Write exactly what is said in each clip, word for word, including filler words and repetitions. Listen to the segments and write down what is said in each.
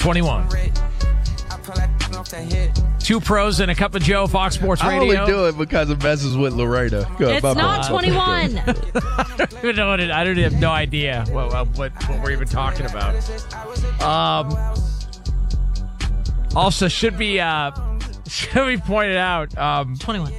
twenty-one. Two pros and a cup of Joe, Fox Sports Radio. I only do it because it messes with Loretta. It's not twenty-one. I don't even know what it, I don't have no idea what, what, what we're even talking about. Um. Also, should be uh, should be pointed out. Um, twenty-one.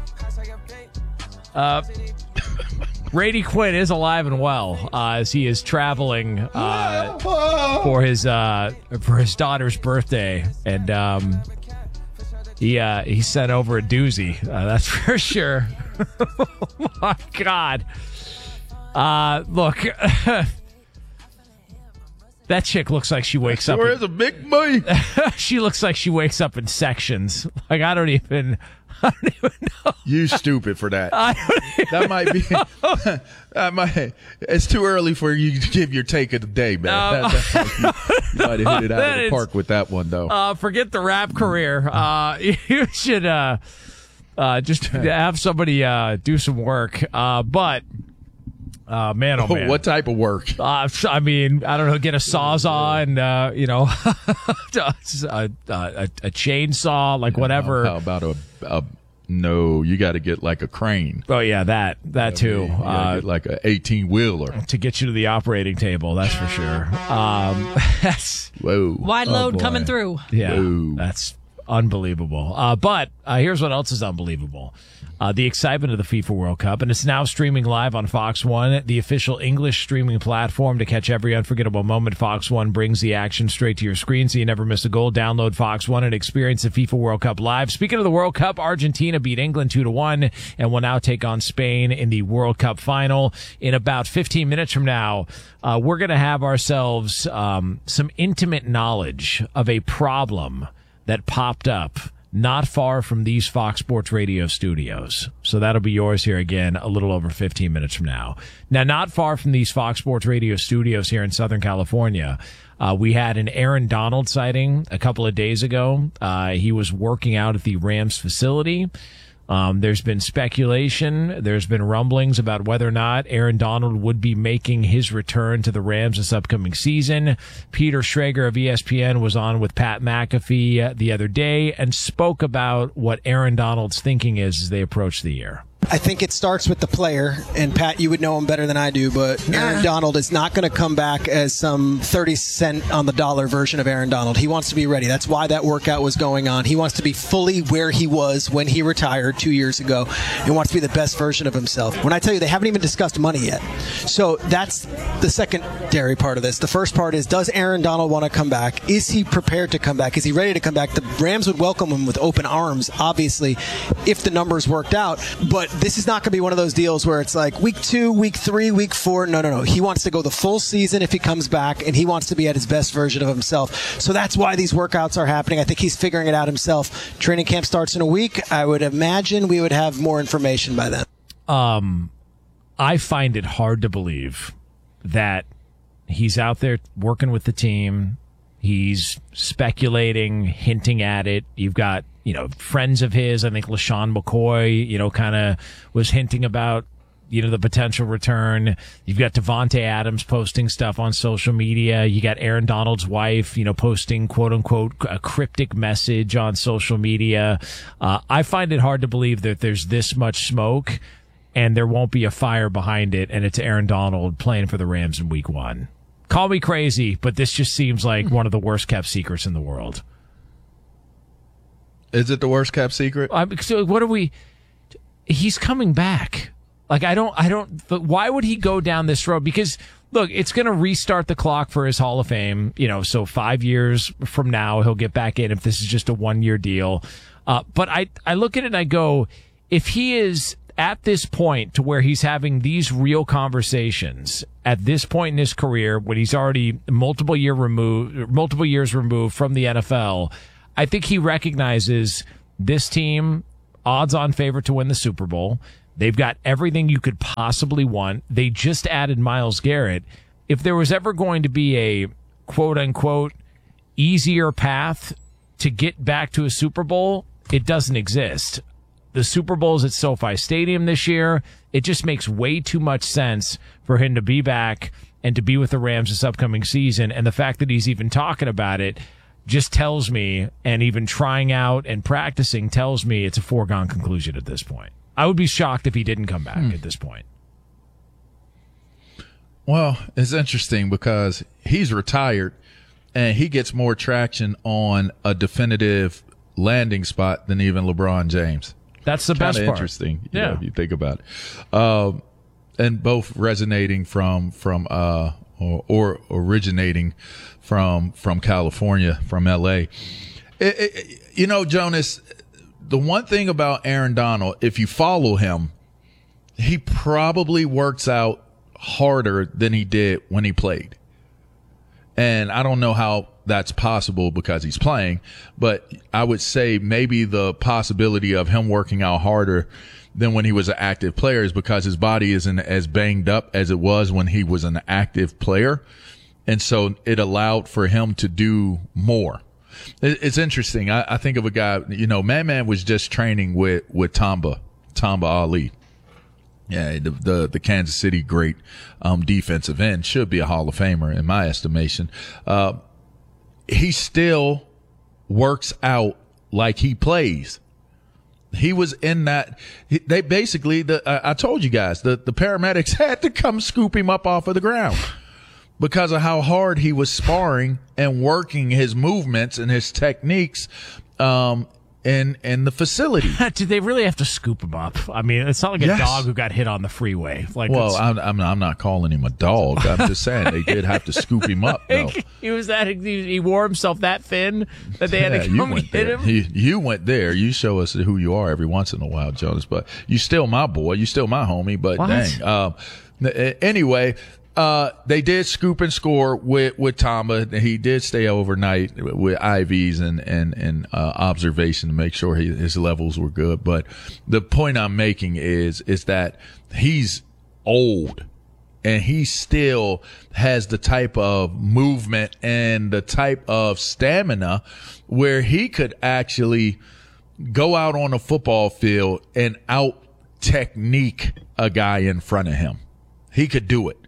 Uh, Brady Quinn is alive and well uh, as he is traveling uh, for his uh, for his daughter's birthday, and um, he uh, he sent over a doozy. Uh, that's for sure. Oh my God! Uh, look, that chick looks like she wakes up. Where is a big boy? She looks like she wakes up in sections. Like I don't even. I don't even know. You stupid for that. I don't even that might be. that might. It's too early for you to give your take of the day, man. Uh, that, that, you, you might have hit it out of the is, park with that one, though. Uh, forget the rap career. Uh, you should uh, uh, just have somebody uh, do some work. Uh, but. Uh, man, oh, man. What type of work? Uh, I mean, I don't know, get a sawzall and, uh, you know, a, a, a chainsaw, like whatever. How about a, a no, you got to get like a crane. Oh, yeah, that, that too. You uh, get like a eighteen-wheeler. To get you to the operating table, that's for sure. Um, that's, Whoa. Wide oh, load boy. coming through. Yeah, Whoa. That's unbelievable. Uh, but uh, here's what else is unbelievable. Uh, the excitement of the FIFA World Cup, and it's now streaming live on Fox One, the official English streaming platform to catch every unforgettable moment. Fox One brings the action straight to your screen so you never miss a goal. Download Fox One and experience the FIFA World Cup live. Speaking of the World Cup, Argentina beat England two to one and will now take on Spain in the World Cup final. In about fifteen minutes from now, uh, we're going to have ourselves um, some intimate knowledge of a problem that popped up not far from these Fox Sports Radio studios. So that'll be yours here again a little over fifteen minutes from now. Now, not far from these Fox Sports Radio studios here in Southern California, uh, we had an Aaron Donald sighting a couple of days ago. Uh, he was working out at the Rams facility. Um, there's been speculation. There's been rumblings about whether or not Aaron Donald would be making his return to the Rams this upcoming season. Peter Schrager of E S P N was on with Pat McAfee uh, the other day and spoke about what Aaron Donald's thinking is as they approach the year. I think it starts with the player, and Pat, you would know him better than I do, but Aaron Donald is not going to come back as some thirty cent on the dollar version of Aaron Donald. He wants to be ready. That's why that workout was going on. He wants to be fully where he was when he retired two years ago. He wants to be the best version of himself. When I tell you, they haven't even discussed money yet. So that's the secondary part of this. The first part is, does Aaron Donald want to come back? Is he prepared to come back? Is he ready to come back? The Rams would welcome him with open arms, obviously, if the numbers worked out. But this is not going to be one of those deals where it's like week two, week three, week four. No, no, no. He wants to go the full season if he comes back, and he wants to be at his best version of himself. So that's why these workouts are happening. I think he's figuring it out himself. Training camp starts in a week. I would imagine we would have more information by then. Um, I find it hard to believe that he's out there working with the team. He's speculating, hinting at it. You've got, you know, friends of his, I think LaShawn McCoy, you know, kind of was hinting about, you know, the potential return. You've got Devontae Adams posting stuff on social media. You got Aaron Donald's wife, you know, posting quote unquote a cryptic message on social media. Uh, I find it hard to believe that there's this much smoke and there won't be a fire behind it, and it's Aaron Donald playing for the Rams in week one. Call me crazy, but this just seems like one of the worst kept secrets in the world. Is it the worst kept secret? I'm, so what are we? He's coming back. Like I don't, I don't. Why would he go down this road? Because look, it's going to restart the clock for his Hall of Fame. You know, so five years from now he'll get back in if this is just a one year deal. Uh, but I, I look at it and I go, if he is at this point to where he's having these real conversations at this point in his career, when he's already multiple year removed, multiple years removed from the N F L, I think he recognizes this team, odds-on favorite to win the Super Bowl. They've got everything you could possibly want. They just added Myles Garrett. If there was ever going to be a quote-unquote easier path to get back to a Super Bowl, it doesn't exist. The Super Bowl's at SoFi Stadium this year. It just makes way too much sense for him to be back and to be with the Rams this upcoming season. And the fact that he's even talking about it just tells me, and even trying out and practicing tells me it's a foregone conclusion at this point. I would be shocked if he didn't come back hmm. at this point. Well, it's interesting because he's retired and he gets more traction on a definitive landing spot than even LeBron James. That's the best part. Interesting, you yeah. know, if you think about it. Um, and both resonating from from uh or, or originating from from California, from L A. It, it, you know, Jonas, the one thing about Aaron Donald, if you follow him, he probably works out harder than he did when he played. And I don't know how that's possible because he's playing, but I would say maybe the possibility of him working out harder than when he was an active player is because his body isn't as banged up as it was when he was an active player. And so it allowed for him to do more. It's interesting. I, I think of a guy, you know, Madman was just training with, with Tamba, Tamba Ali. Yeah, the, the the Kansas City great um, defensive end, should be a Hall of Famer in my estimation. Uh, he still works out like he plays. He was in that. They basically, the I, I told you guys, the the paramedics had to come scoop him up off of the ground because of how hard he was sparring and working his movements and his techniques. Um, In, in the facility. Did they really have to scoop him up? I mean, it's not like a yes. dog who got hit on the freeway. Like, well, I'm, I'm I'm not calling him a dog. I'm just saying they did have to scoop him up. Though. He was that he, he wore himself that thin that they had yeah, to come you went hit there. him. You, you went there. You show us who you are every once in a while, Jonas. But you still my boy. You still my homie. But what? dang. Um, anyway. Uh, they did scoop and score with, with Tamba. He did stay overnight with I Vs and, and, and, uh, observation to make sure he, his levels were good. But the point I'm making is, is that he's old and he still has the type of movement and the type of stamina where he could actually go out on a football field and out technique a guy in front of him. He could do it.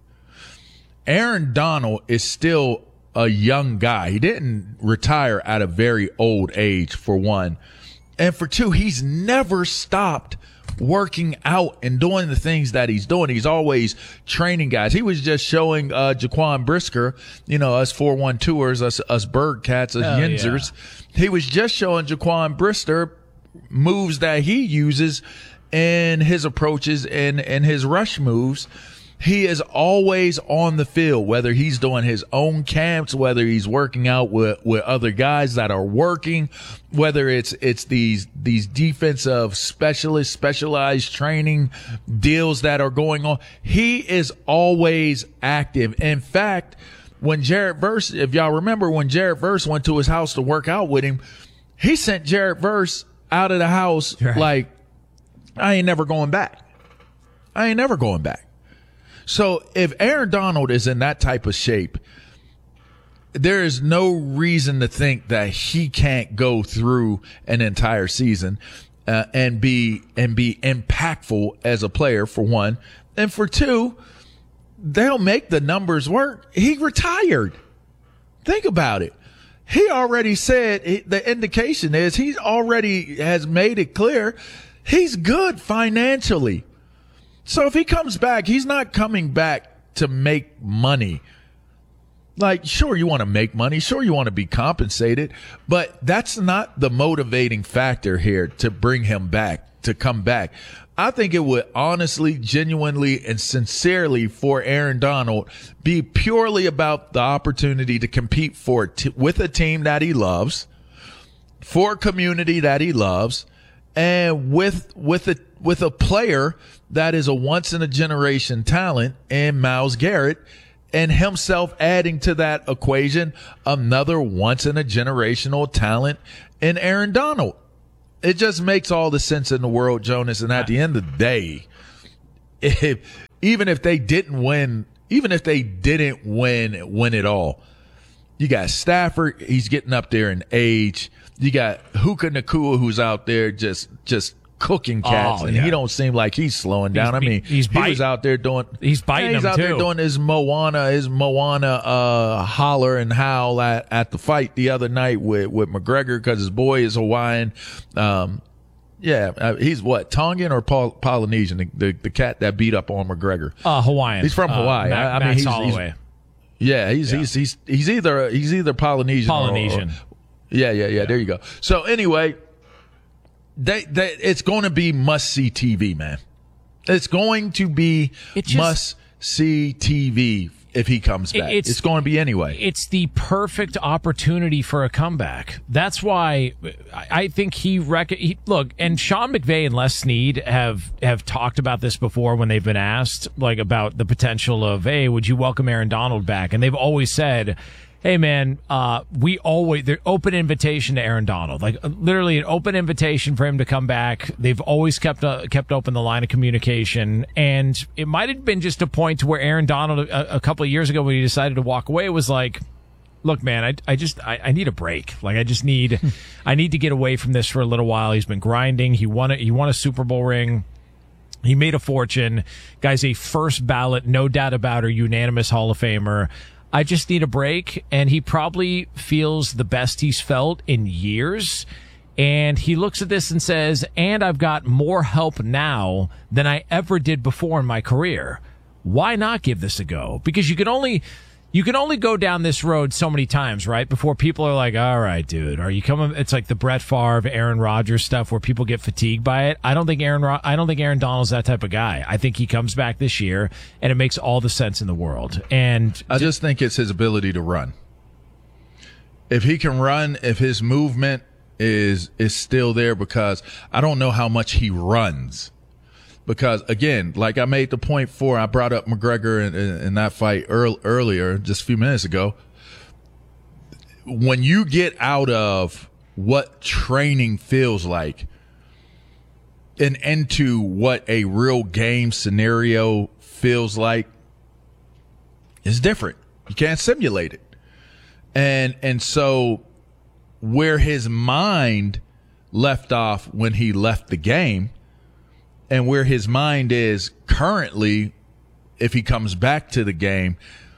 Aaron Donald is still a young guy. He didn't retire at a very old age, for one. And for two, he's never stopped working out and doing the things that he's doing. He's always training guys. He was just showing uh, Jaquan Brisker, you know, us four one two-ers, us, us bird cats, us oh, yinzers. Yeah. He was just showing Jaquan Brisker moves that he uses in his approaches and, and his rush moves. He is always on the field, whether he's doing his own camps, whether he's working out with, with other guys that are working, whether it's, it's these, these defensive specialist, specialized training deals that are going on. He is always active. In fact, when Jared Verse, if y'all remember when Jared Verse went to his house to work out with him, he sent Jared Verse out of the house right. like, I ain't never going back. I ain't never going back. So if Aaron Donald is in that type of shape, there is no reason to think that he can't go through an entire season uh, and be and be impactful as a player, for one. And for two, they'll make the numbers work. He retired. Think about it. He already said, the indication is he already has made it clear he's good financially. So if he comes back, he's not coming back to make money. Like, sure, you want to make money. Sure, you want to be compensated. But that's not the motivating factor here to bring him back, to come back. I think it would honestly, genuinely, and sincerely for Aaron Donald be purely about the opportunity to compete for t- with a team that he loves, for a community that he loves, and with with a with a player that is a once in a generation talent in Myles Garrett, and himself adding to that equation another once in a generational talent in Aaron Donald. It just makes all the sense in the world, Jonas. And at the end of the day, if, even if they didn't win, even if they didn't win, win it all, you got Stafford. He's getting up there in age. You got Puka Nacua, who's out there just, just cooking cats, Oh, and yeah. he don't seem like he's slowing down. He's I be- mean, he's he bite- was out there doing. he's biting yeah, he's them, out there too. doing his Moana, his Moana uh, holler and howl at, at the fight the other night with with McGregor because his boy is Hawaiian. Um, yeah, uh, he's what Tongan or Pol- Polynesian? The, the the cat that beat up on McGregor. Uh, Hawaiian. He's from Uh, Hawaii. Ma- I, I mean, Max he's, he's Holloway. yeah, he's he's he's he's either he's either Polynesian, or- Polynesian. or, yeah, yeah, yeah, There you go. So anyway, they, they it's going to be must see T V, man. It's going to be It just- must see T V if he comes back. It's- It's, going to be anyway. It's the perfect opportunity for a comeback. That's why I I think he, rec- he look, and Sean McVay and Les Snead have have talked about this before when they've been asked, like about the potential of, hey, would you welcome Aaron Donald back? And they've always said, hey man, uh, we always, they're open invitation to Aaron Donald, like uh, literally an open invitation for him to come back. They've always kept uh, kept open the line of communication, and it might have been just a point to where Aaron Donald a, a couple of years ago when he decided to walk away was like, look, man, I, I just I, I need a break. Like I just need I need to get away from this for a little while. He's been grinding. He won a, he won a Super Bowl ring. He made a fortune. Guy's a first ballot, no doubt about it, unanimous Hall of Famer. I just need a break, and he probably feels the best he's felt in years. And he looks at this and says, and I've got more help now than I ever did before in my career. Why not give this a go? Because you can only you can only go down this road so many times, right? Before people are like, all right, dude, are you coming? It's like the Brett Favre, Aaron Rodgers stuff where people get fatigued by it. I don't think Aaron, Ro- I don't think Aaron Donald's that type of guy. I think he comes back this year and it makes all the sense in the world. And I just think it's his ability to run. If he can run, if his movement is is still there, because I don't know how much he runs. Because again, like I made the point for, I brought up McGregor in, in, in that fight earl, earlier, just a few minutes ago. When you get out of what training feels like and into what a real game scenario feels like, it's different. You can't simulate it. And and so where his mind left off when he left the game, and where his mind is currently, if he comes back to the game,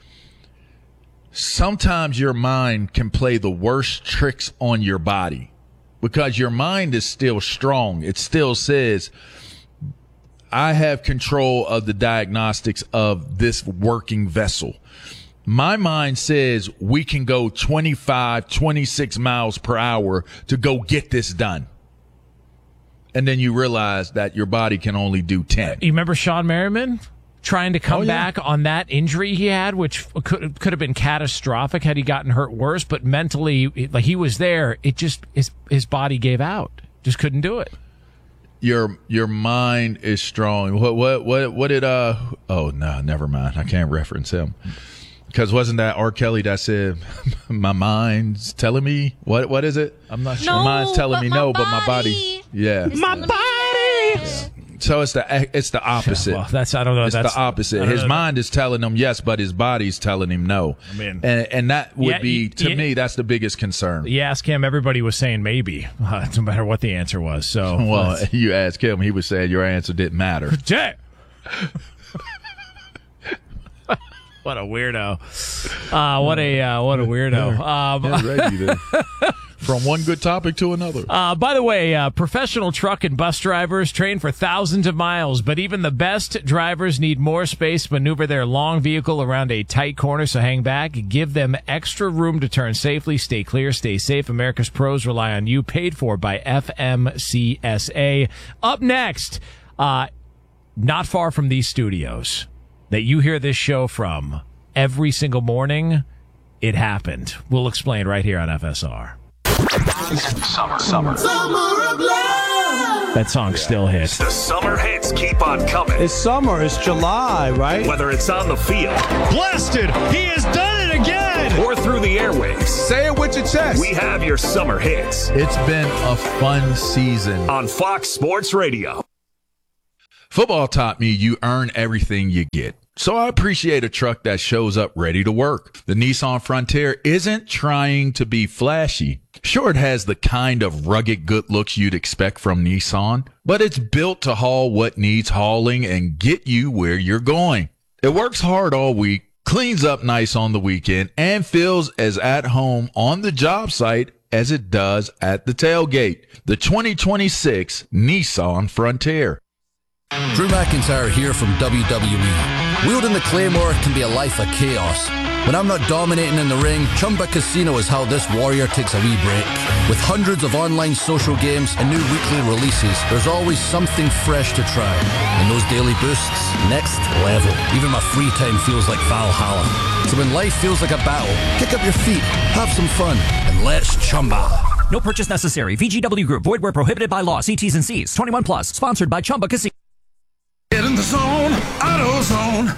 sometimes your mind can play the worst tricks on your body because your mind is still strong. It still says, I have control of the diagnostics of this working vessel. My mind says we can go twenty-five, twenty-six miles per hour to go get this done. And then you realize that your body can only do ten. you remember Sean Merriman trying to come Oh, yeah. back on that injury he had, which could could have been catastrophic had he gotten hurt worse. But mentally, like he was there, it just his his body gave out, just couldn't do it. Your your mind is strong. What what what what did uh? Oh no, never mind. I can't reference him because wasn't that R. Kelly that said, "My mind's telling me what what is it? I'm not sure. No, my mind's telling but me my no, but my body body, yeah." My body. So it's the it's the opposite. Well, that's I don't know. It's that's the opposite. I don't His know. mind is telling him yes, but his body's telling him no. I mean- and and that would Yeah, be y- to yeah. me that's the biggest concern. You ask him, everybody was saying maybe, uh, no matter what the answer was. So, Well, let's- you ask him, he was saying your answer didn't matter. Jay. What a weirdo! Uh, what a uh, what a weirdo! Um, Yeah, ready to- From one good topic to another. Uh, by the way, uh, professional truck and bus drivers train for thousands of miles, but even the best drivers need more space to maneuver their long vehicle around a tight corner. So hang back, give them extra room to turn safely, stay clear, stay safe. America's pros rely on you. Paid for by F M C S A. Up next, uh, not far from these studios that you hear this show from every single morning, it happened. We'll explain right here on F S R. Summer, summer. That song still hits. The summer hits keep on coming. It's summer. It's July, right? Whether it's on the field Blasted! He has done it again! or through the airwaves, Say it with your chest. we have your summer hits It's been a fun season. on Fox Sports Radio. Football taught me you earn everything you get. So I appreciate a truck that shows up ready to work. The Nissan Frontier isn't trying to be flashy. Sure, it has the kind of rugged good looks you'd expect from Nissan, but it's built to haul what needs hauling and get you where you're going. It works hard all week, cleans up nice on the weekend, and feels as at home on the job site as it does at the tailgate. The twenty twenty-six Nissan Frontier. Drew McIntyre here from W W E. Wielding the Claymore can be a life of chaos. When I'm not dominating in the ring, Chumba Casino is how this warrior takes a wee break. With hundreds of online social games and new weekly releases, there's always something fresh to try. And those daily boosts, next level. Even my free time feels like Valhalla. So when life feels like a battle, kick up your feet, have some fun, and let's Chumba. No purchase necessary. V G W Group. Void where prohibited by law. See T's and C's. twenty-one plus. Sponsored by Chumba Casino. Get in the zone. AutoZone.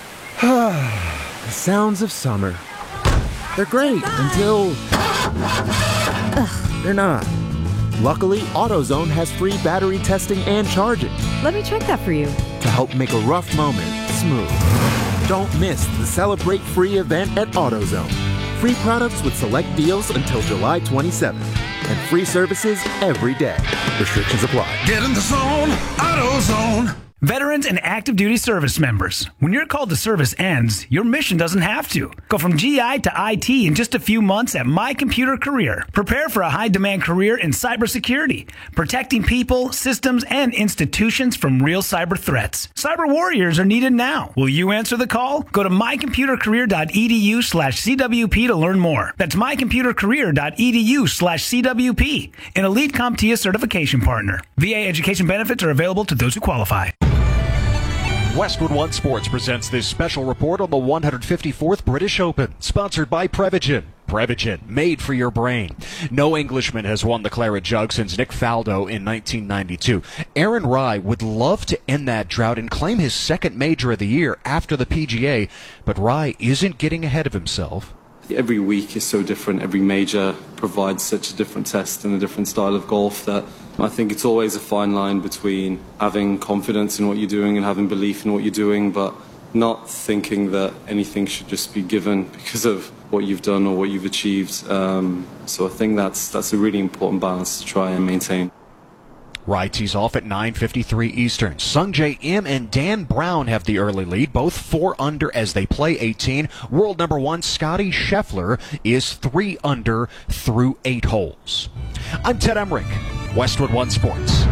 The sounds of summer. They're great until Ugh. they're not. Luckily, AutoZone has free battery testing and charging. Let me check that for you. To help make a rough moment smooth. Don't miss the Celebrate Free event at AutoZone. Free products with select deals until July twenty-seventh. And free services every day. Restrictions apply. Get in the zone. AutoZone. Veterans and active duty service members. When your call to service ends, your mission doesn't have to. Go from G I to I T in just a few months at My Computer Career. Prepare for a high-demand career in cybersecurity, protecting people, systems, and institutions from real cyber threats. Cyber warriors are needed now. Will you answer the call? Go to mycomputercareer.edu slash CWP to learn more. That's mycomputercareer.edu slash CWP, an elite CompTIA certification partner. V A education benefits are available to those who qualify. Westwood One Sports presents this special report on the one hundred fifty-fourth British Open, sponsored by Prevagen. Prevagen, made for your brain. No Englishman has won the Claret Jug since Nick Faldo in nineteen ninety-two. Aaron Rai would love to end that drought and claim his second major of the year after the P G A, but Rai isn't getting ahead of himself. Every week is so different. Every major provides such a different test and a different style of golf that I think it's always a fine line between having confidence in what you're doing and having belief in what you're doing, but not thinking that anything should just be given because of what you've done or what you've achieved. Um, so I think that's that's a really important balance to try and maintain. Rai tees off at nine fifty-three Eastern. Sungjae Im and Dan Brown have the early lead, both four under as they play eighteen. World number one Scotty Scheffler is three under through eight holes. I'm Ted Emmerich, Westwood One Sports.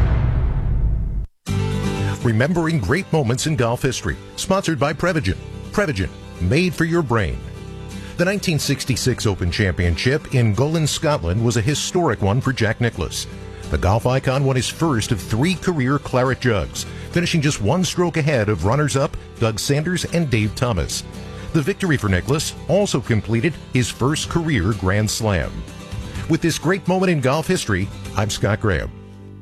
Remembering great moments in golf history. Sponsored by Prevagen. Prevagen, made for your brain. The nineteen sixty-six Open Championship in Golan, Scotland was a historic one for Jack Nicklaus. The golf icon won his first of three career Claret Jugs, finishing just one stroke ahead of runners-up Doug Sanders and Dave Thomas. The victory for Nicklaus also completed his first career Grand Slam. With this great moment in golf history, I'm Scott Graham.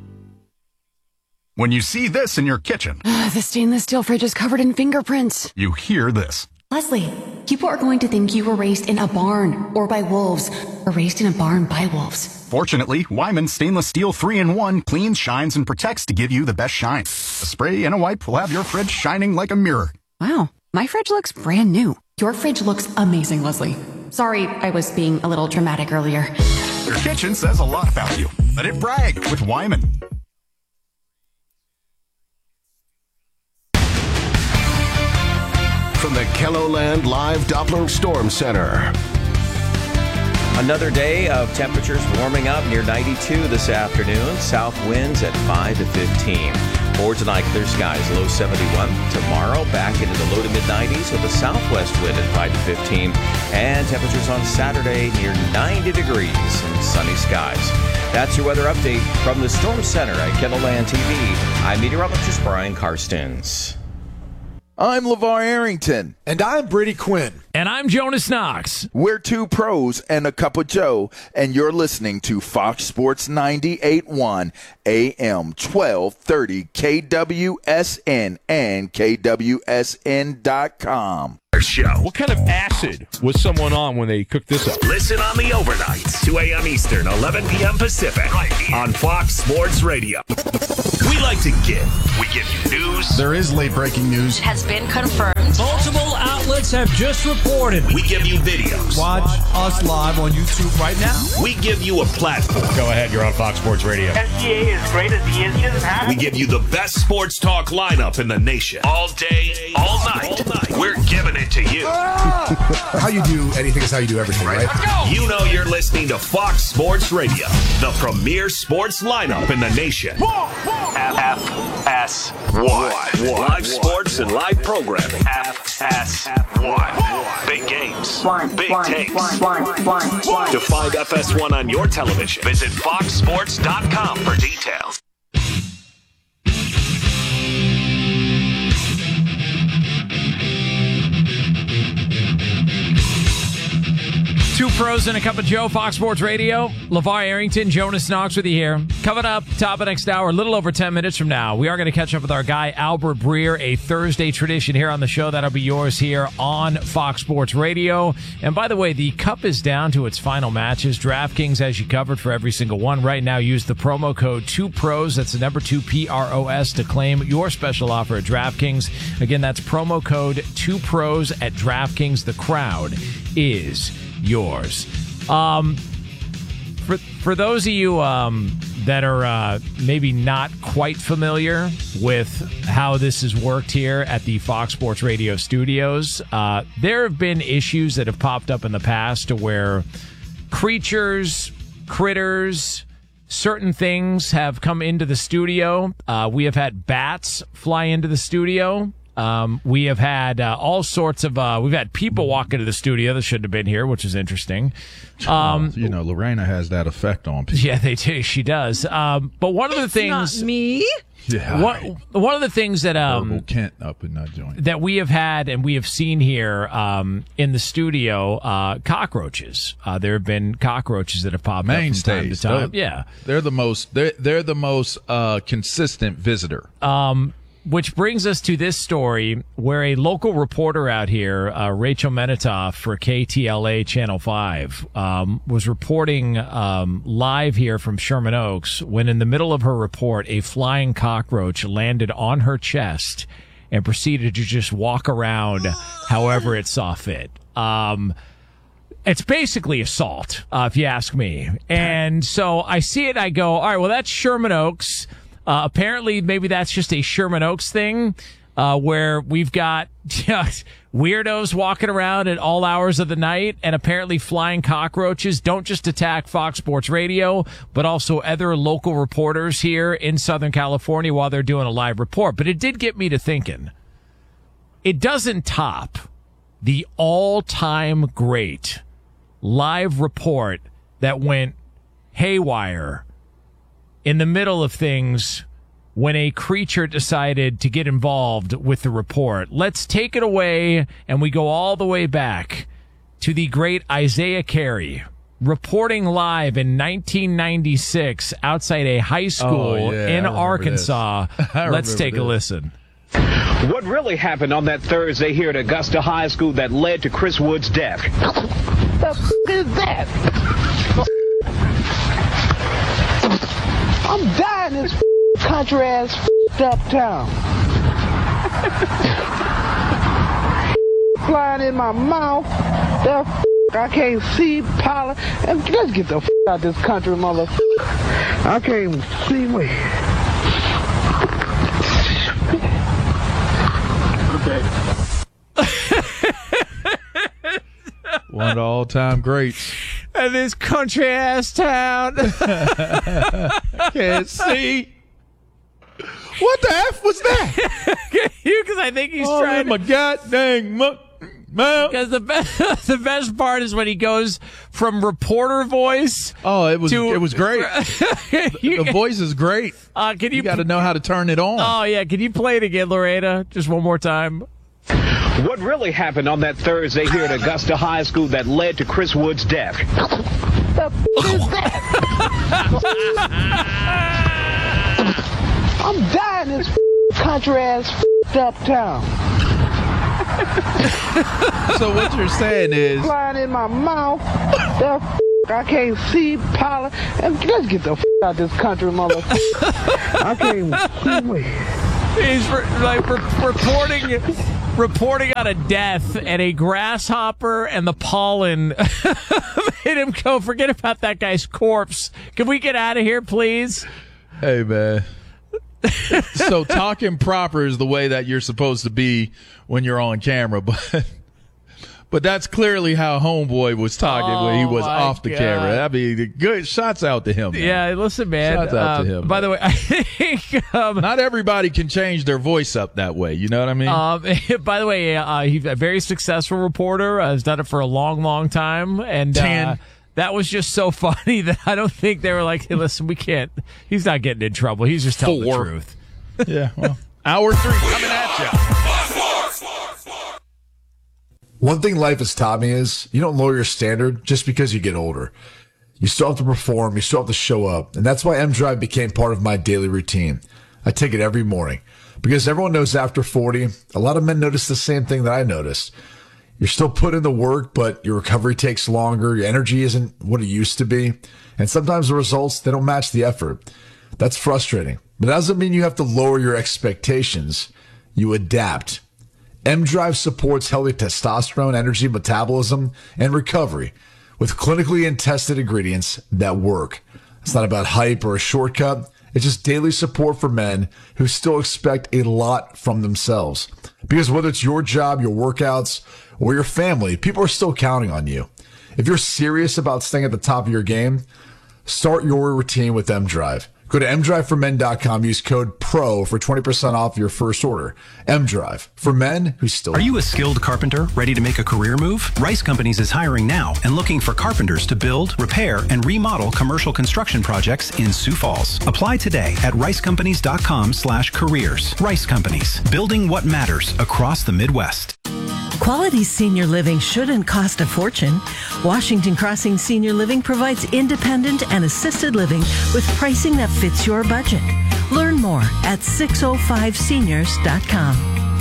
When you see this in your kitchen, the stainless steel fridge is covered in fingerprints. You hear this. Leslie, people are going to think you were raised in a barn or by wolves, or raised in a barn by wolves. Fortunately, Wyman Stainless Steel three in one cleans, shines, and protects to give you the best shine. A spray and a wipe will have your fridge shining like a mirror. Wow, my fridge looks brand new. Your fridge looks amazing, Leslie. Sorry, I was being a little dramatic earlier. Your kitchen says a lot about you. Let it brag with Wyman. From the KELOLAND Live Doppler Storm Center. Another day of temperatures warming up near ninety-two this afternoon. South winds at five to fifteen. For tonight, clear skies, low seventy-one. Tomorrow, back into the low to mid nineties with a southwest wind at five to fifteen. And temperatures on Saturday near ninety degrees and sunny skies. That's your weather update from the Storm Center at KELOLAND T V. I'm meteorologist Brian Karstens. I'm LeVar Arrington. And I'm Brady Quinn. And I'm Jonas Knox. We're two pros and a cup of Joe, and you're listening to Fox Sports ninety-eight point one A M twelve thirty K W S N and K W S N dot com. Show. What kind of acid was someone on when they cooked this up? Listen on the overnights, two a.m. Eastern, eleven p.m. Pacific, right on Fox Sports Radio. We like to give. We give you news. There is late breaking news. Has been confirmed. Multiple outlets have just reported. We give you videos. Watch us live on YouTube right now. We give you a platform. Go ahead, you're on Fox Sports Radio. S G A is great as he is. He doesn't have We give you the best sports talk lineup in the nation. All day, all night. All night. We're giving it to you. How you do anything is how you do everything, right? You know you're listening to Fox Sports Radio, the premier sports lineup in the nation. F S one. Live sports and live programming. F S one. Big games. Big takes. To find F S one on your television, visit fox sports dot com for details. Two pros and a cup of Joe, Fox Sports Radio. LeVar Arrington, Jonas Knox with you here. Coming up, top of next hour, a little over ten minutes from now, we are going to catch up with our guy, Albert Breer, a Thursday tradition here on the show. That'll be yours here on Fox Sports Radio. And by the way, the cup is down to its final matches. DraftKings has you covered for every single one. Right now, use the promo code two pros. That's the number two, P R O S, to claim your special offer at DraftKings. Again, that's promo code two pros at DraftKings. The crowd is yours. Um, for for those of you um, that are uh, maybe not quite familiar with how this has worked here at the Fox Sports Radio studios, uh, there have been issues that have popped up in the past to where creatures, critters, certain things have come into the studio. Uh, we have had bats fly into the studio. Um, we have had uh, all sorts of, uh, we've had people walk into the studio that shouldn't have been here, which is interesting. Um, you know, Lorena has that effect on people. Yeah, they do. She does. Um, but one of the It's things, not me. Yeah. one, one of the things that, um, Herbal Kent up in that joint. that we have had and we have seen here, um, in the studio, uh, cockroaches. Uh, there have been cockroaches that have popped Mainstays. up from time to time. They're, Yeah. They're the most, they're, they're the most, uh, consistent visitor. Um, Which brings us to this story where a local reporter out here, uh, Rachel Menitoff for K T L A Channel five, um, was reporting um, live here from Sherman Oaks when in the middle of her report, a flying cockroach landed on her chest and proceeded to just walk around however it saw fit. Um, it's basically assault, uh, if you ask me. And so I see it and I go, all right, well, that's Sherman Oaks. Uh, apparently, maybe that's just a Sherman Oaks thing, uh, where we've got weirdos walking around at all hours of the night, and apparently flying cockroaches don't just attack Fox Sports Radio, but also other local reporters here in Southern California while they're doing a live report. But it did get me to thinking. It doesn't top the all-time great live report that went haywire in the middle of things when a creature decided to get involved with the report. Let's take it away, and we go all the way back to the great Isaiah Carey, reporting live in nineteen ninety-six outside a high school Oh, yeah, in I remember Arkansas. this. I Let's remember take a this. listen. What really happened on that Thursday here at Augusta High School that led to Chris Wood's death? The f*** is that? I'm dying in this country ass up town. Flying in my mouth. The f- I can't see pollen. And let's get the f- out this country, motherfucker. I can't even see me. One of the all-time greats. And this country ass town. Can't see. What the F was that? You, because I think he's oh, trying my god dang mo- man. Because the best, the best part is when he goes from reporter voice. Oh, it was to, it was great. the, the voice is great. Uh, can you, you got to know how to turn it on. Oh yeah, can you play it again, Lorena? Just one more time. What really happened on that Thursday here at Augusta High School that led to Chris Wood's death? The f- is that? I'm dying in this f- country ass f- up town. So what you're saying is flying in my mouth. The f- I can't see Paula. Let's get the f- out this country, motherfucker. I can't wait. He's re- like re- reporting reporting on a death, and a grasshopper and the pollen made him go, forget about that guy's corpse. Can we get out of here, please? Hey, man. So talking proper is the way that you're supposed to be when you're on camera, but but that's clearly how Homeboy was talking oh, when he was my off the God. camera. I mean, good shots out to him. Man. Yeah, listen, man. Shots out uh, to him. By the way, I think um, not everybody can change their voice up that way. You know what I mean? Um, by the way, uh, he's a very successful reporter. Uh, has done it for a long, long time, and uh, that was just so funny that I don't think they were like, hey, listen, we can't. He's not getting in trouble. He's just telling Four. the truth. Yeah. Well, hour three coming at you. One thing life has taught me is you don't lower your standard just because you get older. You still have to perform. You still have to show up. And that's why M-Drive became part of my daily routine. I take it every morning because everyone knows after forty, a lot of men notice the same thing that I noticed. You're still putting in the work, but your recovery takes longer. Your energy isn't what it used to be. And sometimes the results, they don't match the effort. That's frustrating. But that doesn't mean you have to lower your expectations. You adapt. M-Drive supports healthy testosterone, energy, metabolism, and recovery with clinically and tested ingredients that work. It's not about hype or a shortcut. It's just daily support for men who still expect a lot from themselves. Because whether it's your job, your workouts, or your family, people are still counting on you. If you're serious about staying at the top of your game, start your routine with M-Drive. Go to m drive for men dot com. Use code PRO for twenty percent off your first order. M-Drive, for men who still... Are you a skilled carpenter ready to make a career move? Rice Companies is hiring now and looking for carpenters to build, repair, and remodel commercial construction projects in Sioux Falls. Apply today at rice companies dot com slash careers. Rice Companies, building what matters across the Midwest. Quality senior living shouldn't cost a fortune. Washington Crossing Senior Living provides independent and assisted living with pricing that fits your budget. Learn more at six oh five seniors dot com.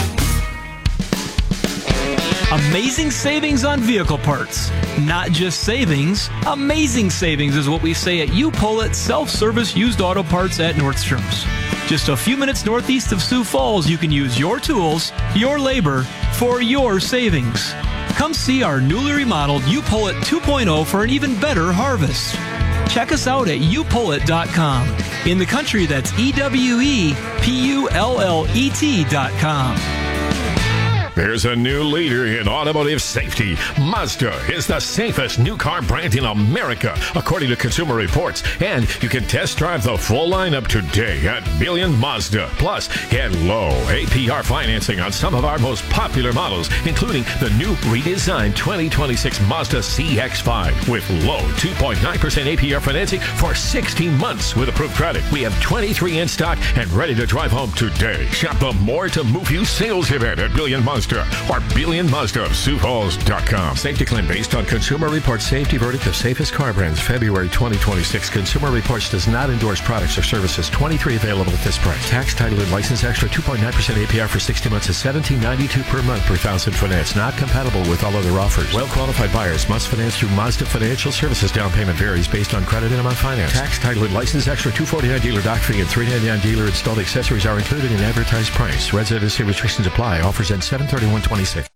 Amazing savings on vehicle parts. Not just savings, amazing savings is what we say at U-Pull-It Self-Service Used Auto Parts at Nordstrom's. Just a few minutes northeast of Sioux Falls, you can use your tools, your labor, for your savings. Come see our newly remodeled U-Pull-It two point oh for an even better harvest. Check us out at U Pull It dot com. In the country, that's E W E P U L L E T dot com. There's a new leader in automotive safety. Mazda is the safest new car brand in America, according to Consumer Reports. And you can test drive the full lineup today at Billion Mazda. Plus, get low A P R financing on some of our most popular models, including the new redesigned twenty twenty-six Mazda C X five with low two point nine percent A P R financing for sixteen months with approved credit. We have twenty-three in stock and ready to drive home today. Shop the More to Move You sales event at Billion Mazda or Billion Mazda of Sioux Falls dot com. Safety claim based on Consumer Reports safety verdict of safest car brands, February twenty twenty-six. Consumer Reports does not endorse products or services. twenty-three available at this price. Tax, title, and license extra two point nine percent A P R for sixty months is seventeen ninety-two per month per thousand finance. Not compatible with all other offers. Well-qualified buyers must finance through Mazda Financial Services. Down payment varies based on credit and amount financed. Tax, title, and license extra two forty-nine dealer dock fee and three ninety-nine dealer installed accessories are included in advertised price. Residency restrictions apply. Offers end seven thirty-one twenty-six.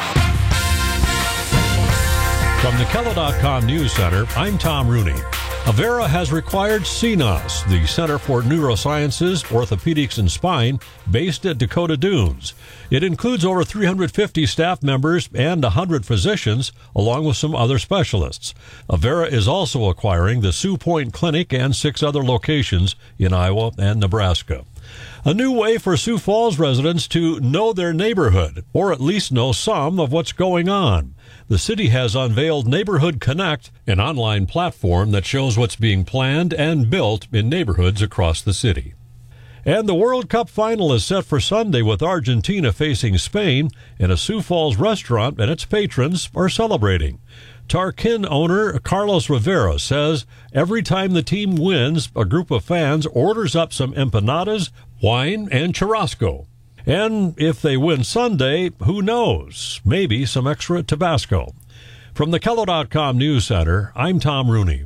From the Kello dot com News Center, I'm Tom Rooney. Avera has required C N O S, the Center for Neurosciences, Orthopedics, and Spine, based at Dakota Dunes. It includes over three hundred fifty staff members and one hundred physicians, along with some other specialists. Avera is also acquiring the Sioux Point Clinic and six other locations in Iowa and Nebraska. A new way for Sioux Falls residents to know their neighborhood, or at least know some of what's going on. The city has unveiled Neighborhood Connect, an online platform that shows what's being planned and built in neighborhoods across the city. And the World Cup final is set for Sunday with Argentina facing Spain, and a Sioux Falls restaurant and its patrons are celebrating. Tarkin owner Carlos Rivera says every time the team wins, a group of fans orders up some empanadas, wine, and churrasco. And if they win Sunday, who knows? Maybe some extra Tabasco. From the Kello dot com News Center, I'm Tom Rooney.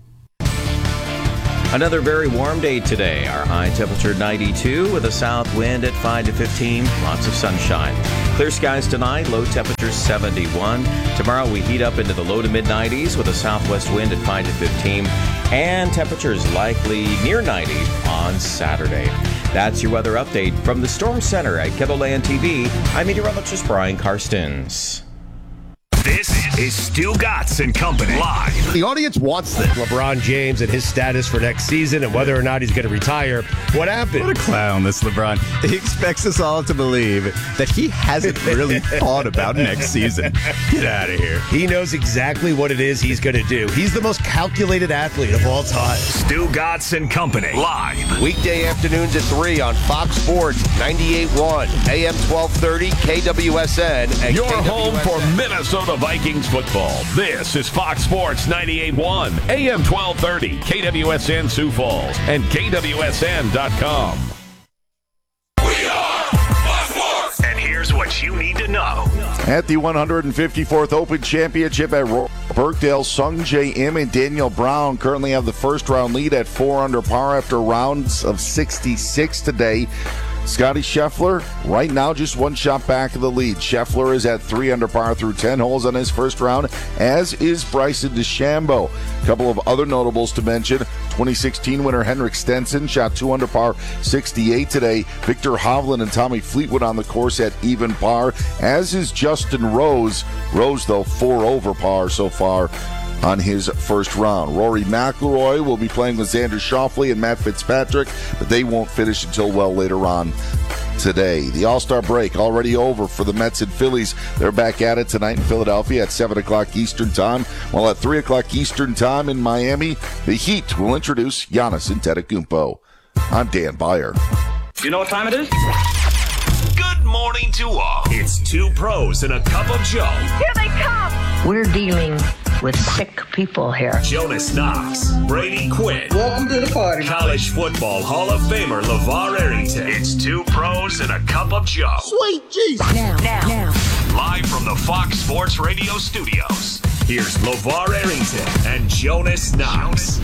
Another very warm day today. Our high temperature ninety-two with a south wind at five to fifteen. Lots of sunshine. Clear skies tonight. Low temperature seventy-one. Tomorrow we heat up into the low to mid nineties with a southwest wind at five to fifteen. And temperatures likely near ninety on Saturday. That's your weather update from the Storm Center at KETOland T V. I'm meteorologist Brian Karstens. This is Stu Gatz and Company live. The audience wants this. LeBron James and his status for next season and whether or not he's going to retire. What happened? What a clown, this LeBron. He expects us all to believe that he hasn't really thought about next season. Get out of here. He knows exactly what it is he's going to do. He's the most calculated athlete of all time. Stu Gatz and Company live. Weekday afternoons at three on Fox Sports ninety-eight point one, A M twelve thirty, K W S N. And Your K W S N. home for Minnesota Vikings football. This is Fox Sports ninety-eight point one, A M twelve thirty, K W S N Sioux Falls, and K W S N dot com. We are Fox Sports. And here's what you need to know. At the one hundred fifty-fourth Open Championship at Birkdale, Sung J M and Daniel Brown currently have the first round lead at four under par after rounds of sixty-six today. Scotty Scheffler, right now, just one shot back of the lead. Scheffler is at three under par through ten holes on his first round, as is Bryson DeChambeau. A couple of other notables to mention. twenty sixteen winner Henrik Stenson shot two under par, sixty-eight today. Victor Hovland and Tommy Fleetwood on the course at even par, as is Justin Rose. Rose, though, four over par so far on his first round. Rory McIlroy will be playing with Xander Schauffele and Matt Fitzpatrick, but they won't finish until well later on today. The All-Star break already over for the Mets and Phillies. They're back at it tonight in Philadelphia at seven o'clock Eastern Time, while at three o'clock Eastern Time in Miami, the Heat will introduce Giannis Antetokounmpo. I'm Dan Byer. You know what time it is? Good morning to all. It's two pros and a cup of Joe. Here they come. We're dealing with sick people here. Jonas Knox, Brady Quinn. Welcome to the party. College football Hall of Famer LeVar Arrington. It's two pros and a cup of Joe. Sweet Jesus. Now, now, now. Live from the Fox Sports Radio studios, here's LeVar Arrington and Jonas Knox.